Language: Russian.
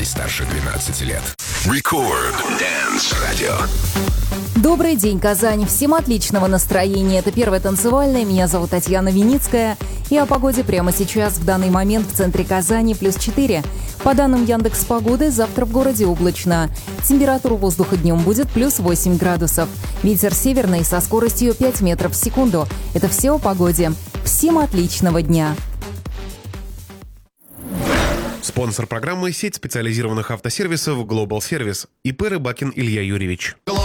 детей старше 12 лет. Record Dance Radio. Добрый день, Казань. Всем отличного настроения. Это первая танцевальная. Меня зовут Татьяна Виницкая. И о погоде прямо сейчас, в данный момент в центре Казани +4. По данным Яндекс.Погоды, завтра в городе облачно. Температура воздуха днем будет +8 градусов. Ветер северный со скоростью 5 метров в секунду. Это все о погоде. Всем отличного дня. Спонсор программы — сеть специализированных автосервисов Global Service. ИП Рыбакин Илья Юрьевич.